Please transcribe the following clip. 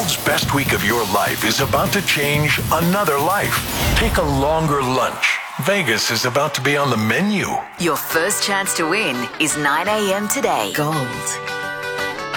world's best week of your life is about to change another life. Take a longer lunch. Vegas is about to be on the menu. Your first chance to win is 9 a.m. today. Gold